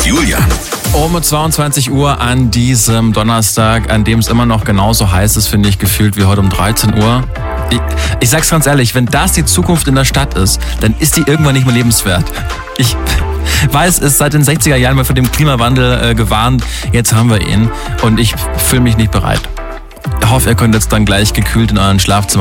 mit Julian. Um 22 Uhr an diesem Donnerstag, an dem es immer noch genauso heiß ist, finde ich, gefühlt wie heute um 13 Uhr. Ich sag's ganz ehrlich, wenn das die Zukunft in der Stadt ist, dann ist die irgendwann nicht mehr lebenswert. Ich weiß, es ist seit den 60er Jahren mal für den Klimawandel gewarnt. Jetzt haben wir ihn und ich fühle mich nicht bereit. Ich hoffe, ihr könnt jetzt dann gleich gekühlt in euren Schlafzimmer